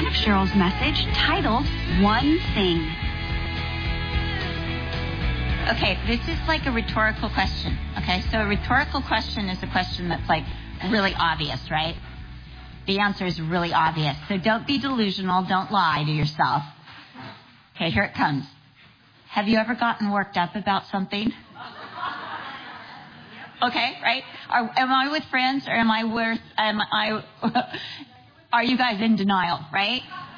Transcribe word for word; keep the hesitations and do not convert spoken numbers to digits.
of Cheryl's message titled One Thing. Okay, this is like a rhetorical question. Okay, so a rhetorical question is a question that's like really obvious, right? The answer is really obvious. So don't be delusional. Don't lie to yourself. Okay, here it comes. Have you ever gotten worked up about something? Okay, right? Are, am I with friends or am I with, am I, are you guys in denial, right?